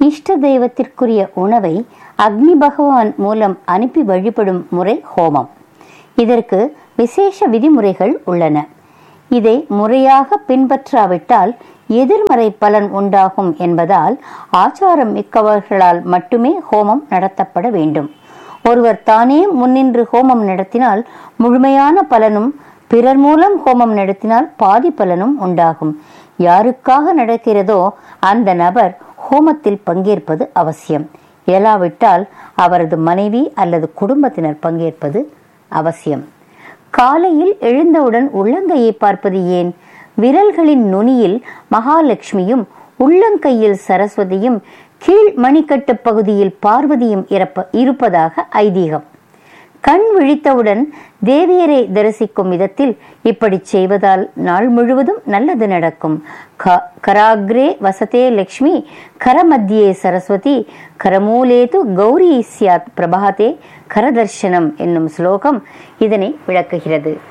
இஷ்ட தெய்வத்திற்குரிய உணவை அக்னி பகவான் மூலம் அனுப்பி வழிபடும் முறை ஹோமம். இதற்கு விசேஷ விதிமுறைகள் உள்ளன. இதை முறையாக பின்பற்றாவிட்டால் எதிர்மறை பலன் உண்டாகும் என்பதால் ஆச்சாரம் மிக்கவர்களால் மட்டுமே ஹோமம் நடத்தப்பட வேண்டும். ஒருவர் தானே முன்னின்று ஹோமம் நடத்தினால் முழுமையான பலனும், பிறர் மூலம் ஹோமம் நடத்தினால் பாதி பலனும் உண்டாகும். யாருக்காக நடக்கிறதோ அந்த நபர் ஹோமத்தில் பங்கேற்பது அவசியம். இயலாவிட்டால் அவரது மனைவி அல்லது குடும்பத்தினர் பங்கேற்பது அவசியம். காலையில் எழுந்தவுடன் உள்ளங்கையை பார்ப்பது ஏன்? விரல்களின் நுனியில் மகாலட்சுமியும் உள்ளங்கையில் சரஸ்வதியும் கீழ் மணிக்கட்டு பகுதியில் பார்வதியும் இருப்பதாக ஐதீகம். கண் விழித்தவுடன் தேவியரை தரிசிக்கும் விதத்தில் இப்படி செய்வதால் நாள் முழுவதும் நல்லது நடக்கும். கராக்ரே வசதே லக்ஷ்மி, கரமத்தியே சரஸ்வதி, கரமூலேது கௌரி சியாத் பிரபாதே கரதர்ஷனம் என்னும் ஸ்லோகம் இதனை விளக்குகிறது.